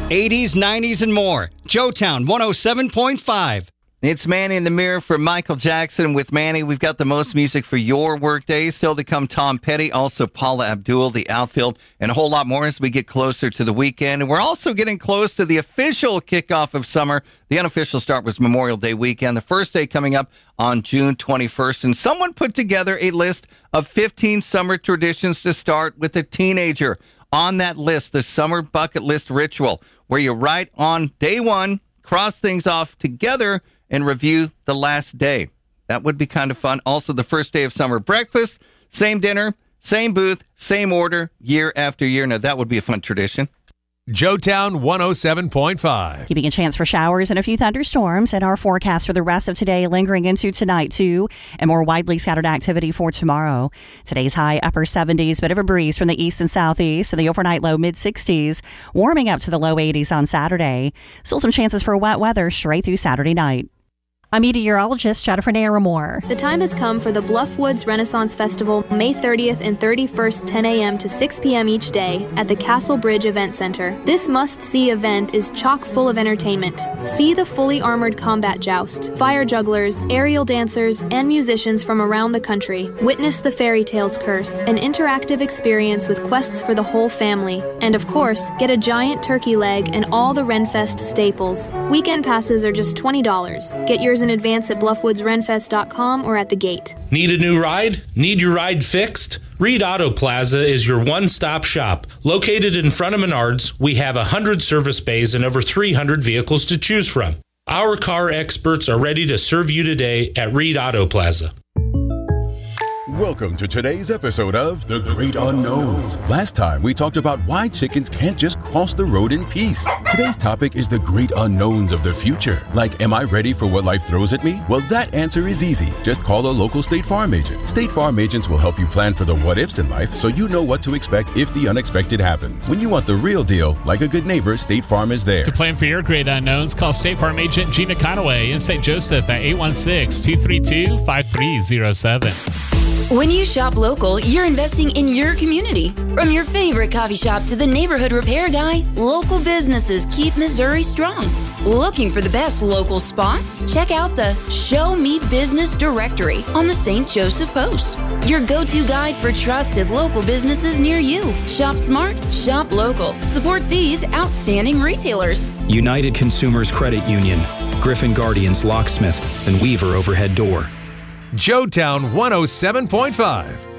80s, 90s, and more. Joetown 107.5. It's Manny in the Mirror for Michael Jackson. With Manny, we've got the most music for your workday. Still to come, Tom Petty, also Paula Abdul, the outfield, and a whole lot more as we get closer to the weekend. And we're also getting close to the official kickoff of summer. The unofficial start was Memorial Day weekend. The first day coming up on June 21st. And someone put together a list of 15 summer traditions to start with a teenager. On that list, the summer bucket list ritual, where you write on day one, cross things off together, and review the last day. That would be kind of fun. Also, the first day of summer breakfast, same dinner, same booth, same order, year after year. Now, that would be a fun tradition. Joetown 107.5. Keeping a chance for showers and a few thunderstorms in our forecast for the rest of today, lingering into tonight too, and more widely scattered activity for tomorrow. Today's high upper 70s, bit of a breeze from the east and southeast, and the overnight low mid 60s, warming up to the low 80s on Saturday. Still some chances for wet weather straight through Saturday night. I'm meteorologist Jennifer Naramore. The time has come for the Bluffwoods Renaissance Festival, May 30th and 31st, 10 a.m. to 6 p.m. each day at the Castle Bridge Event Center. This must-see event is chock full of entertainment. See the fully armored combat joust, fire jugglers, aerial dancers, and musicians from around the country. Witness the Fairy Tales Curse, an interactive experience with quests for the whole family. And of course, get a giant turkey leg and all the Renfest staples. Weekend passes are just $20. Get yours in advance at bluffwoodsrenfest.com or at the gate. Need a new ride? Need your ride fixed? Reed Auto Plaza is your one-stop shop. Located in front of Menards, we have 100 service bays and over 300 vehicles to choose from. Our car experts are ready to serve you today at Reed Auto Plaza. Welcome to today's episode of The Great Unknowns. Last time we talked about why chickens can't just cross the road in peace. Today's topic is the great unknowns of the future. Like, am I ready for what life throws at me? Well, that answer is easy. Just call a local State Farm agent. State Farm agents will help you plan for the what-ifs in life so you know what to expect if the unexpected happens. When you want the real deal, like a good neighbor, State Farm is there. To plan for your great unknowns, call State Farm agent Gina Conaway in St. Joseph at 816-232-5307. When you shop local, you're investing in your community. From your favorite coffee shop to the neighborhood repair guy, local businesses keep Missouri strong. Looking for the best local spots? Check out the Show Me Business directory on the St. Joseph Post. Your go-to guide for trusted local businesses near you. Shop smart, shop local. Support these outstanding retailers. United Consumers Credit Union, Griffin Guardians Locksmith, and Weaver Overhead Door. Joetown 107.5.